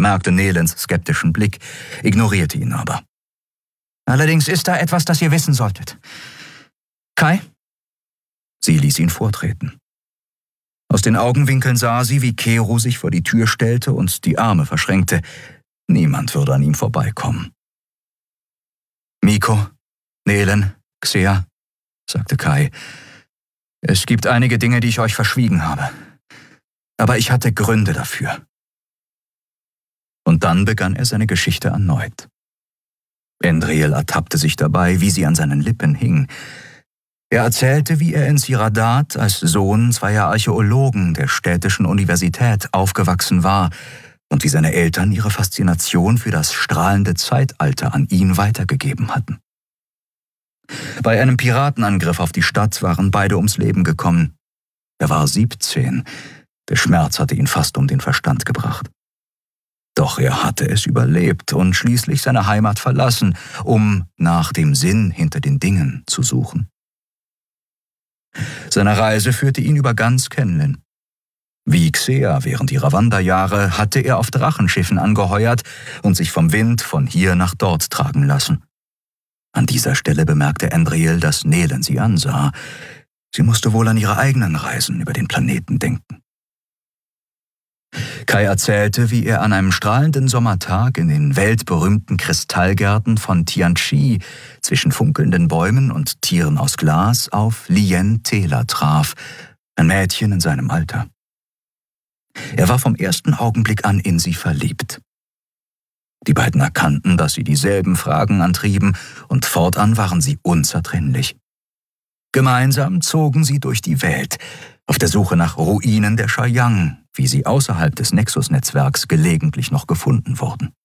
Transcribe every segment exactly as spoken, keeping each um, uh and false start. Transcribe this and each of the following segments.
bemerkte Nelens skeptischen Blick, ignorierte ihn aber. »Allerdings ist da etwas, das ihr wissen solltet. Kai?« Sie ließ ihn vortreten. Aus den Augenwinkeln sah sie, wie Kero sich vor die Tür stellte und die Arme verschränkte. Niemand würde an ihm vorbeikommen. »Miko, Nelen, Xea«, sagte Kai, »es gibt einige Dinge, die ich euch verschwiegen habe. Aber ich hatte Gründe dafür.« Und dann begann er seine Geschichte erneut. Endriel ertappte sich dabei, wie sie an seinen Lippen hing. Er erzählte, wie er in Siradat als Sohn zweier Archäologen der städtischen Universität aufgewachsen war und wie seine Eltern ihre Faszination für das strahlende Zeitalter an ihn weitergegeben hatten. Bei einem Piratenangriff auf die Stadt waren beide ums Leben gekommen. Er war siebzehn. Der Schmerz hatte ihn fast um den Verstand gebracht. Doch er hatte es überlebt und schließlich seine Heimat verlassen, um nach dem Sinn hinter den Dingen zu suchen. Seine Reise führte ihn über ganz Kenlin. Wie Xea während ihrer Wanderjahre hatte er auf Drachenschiffen angeheuert und sich vom Wind von hier nach dort tragen lassen. An dieser Stelle bemerkte Endriel, dass Nelen sie ansah. Sie musste wohl an ihre eigenen Reisen über den Planeten denken. Kai erzählte, wie er an einem strahlenden Sommertag in den weltberühmten Kristallgärten von Tianchi zwischen funkelnden Bäumen und Tieren aus Glas auf Lien Tela traf, ein Mädchen in seinem Alter. Er war vom ersten Augenblick an in sie verliebt. Die beiden erkannten, dass sie dieselben Fragen antrieben, und fortan waren sie unzertrennlich. Gemeinsam zogen sie durch die Welt, auf der Suche nach Ruinen der Shayang, wie sie außerhalb des Nexus-Netzwerks gelegentlich noch gefunden wurden.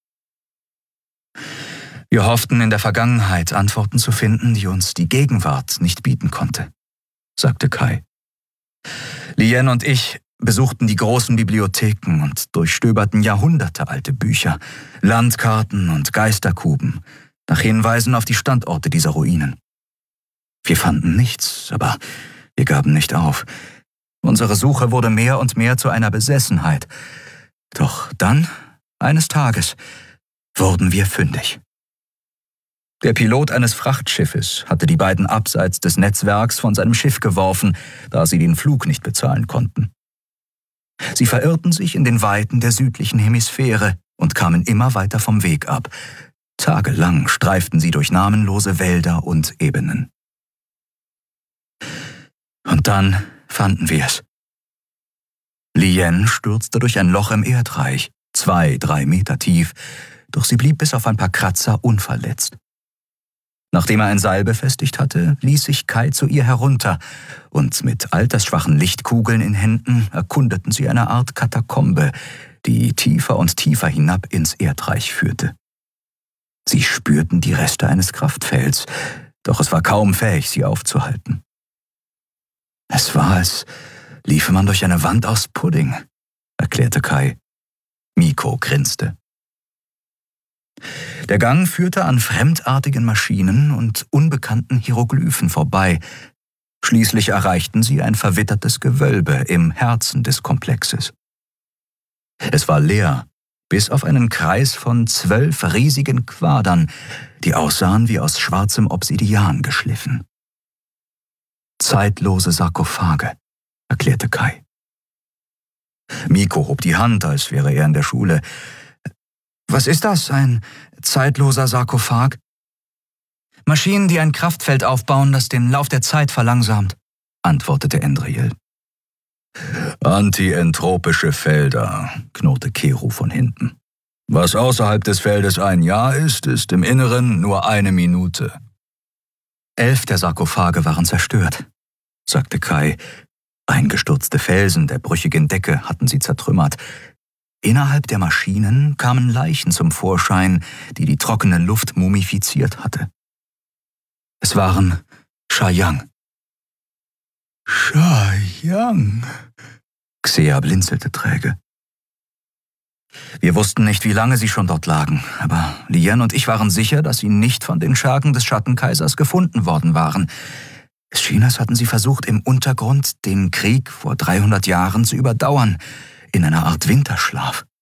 Wir hofften in der Vergangenheit Antworten zu finden, die uns die Gegenwart nicht bieten konnte, sagte Kai. Lien und ich besuchten die großen Bibliotheken und durchstöberten jahrhundertealte Bücher, Landkarten und Geisterkuben, nach Hinweisen auf die Standorte dieser Ruinen. Wir fanden nichts, aber wir gaben nicht auf. Unsere Suche wurde mehr und mehr zu einer Besessenheit. Doch dann, eines Tages, wurden wir fündig. Der Pilot eines Frachtschiffes hatte die beiden abseits des Netzwerks von seinem Schiff geworfen, da sie den Flug nicht bezahlen konnten. Sie verirrten sich in den Weiten der südlichen Hemisphäre und kamen immer weiter vom Weg ab. Tagelang streiften sie durch namenlose Wälder und Ebenen. Und dann fanden wir es. Lien stürzte durch ein Loch im Erdreich, zwei, drei Meter tief, doch sie blieb bis auf ein paar Kratzer unverletzt. Nachdem er ein Seil befestigt hatte, ließ sich Kai zu ihr herunter, und mit altersschwachen Lichtkugeln in Händen erkundeten sie eine Art Katakombe, die tiefer und tiefer hinab ins Erdreich führte. Sie spürten die Reste eines Kraftfelds, doch es war kaum fähig, sie aufzuhalten. Es war, als liefe man durch eine Wand aus Pudding, erklärte Kai. Miko grinste. Der Gang führte an fremdartigen Maschinen und unbekannten Hieroglyphen vorbei. Schließlich erreichten sie ein verwittertes Gewölbe im Herzen des Komplexes. Es war leer, bis auf einen Kreis von zwölf riesigen Quadern, die aussahen wie aus schwarzem Obsidian geschliffen. Zeitlose Sarkophage, erklärte Kai. Miko hob die Hand, als wäre er in der Schule. Was ist das, ein zeitloser Sarkophag? Maschinen, die ein Kraftfeld aufbauen, das den Lauf der Zeit verlangsamt, antwortete Endriel. Antientropische Felder, knurrte Kero von hinten. Was außerhalb des Feldes ein Jahr ist, ist im Inneren nur eine Minute. Elf der Sarkophage waren zerstört, sagte Kai. Eingestürzte Felsen der brüchigen Decke hatten sie zertrümmert. Innerhalb der Maschinen kamen Leichen zum Vorschein, die die trockene Luft mumifiziert hatte. Es waren Shayang. Shayang, Xea blinzelte träge. Wir wussten nicht, wie lange sie schon dort lagen, aber Lien und ich waren sicher, dass sie nicht von den Schergen des Schattenkaisers gefunden worden waren. Es schien, als hatten sie versucht, im Untergrund den Krieg vor dreihundert Jahren zu überdauern, in einer Art Winterschlaf.